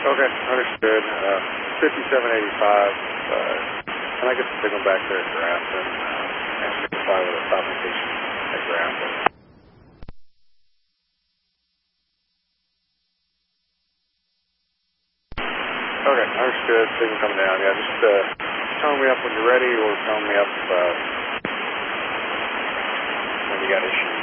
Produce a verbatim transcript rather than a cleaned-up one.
Okay, understood. Uh, fifty-seven eighty-five, uh, and I get the signal back there at Grafton, uh, and fly with a top location at Grafton. Okay, understood. Signal coming down. Yeah, just uh, tone me up when you're ready, or tone me up uh, when you got issues.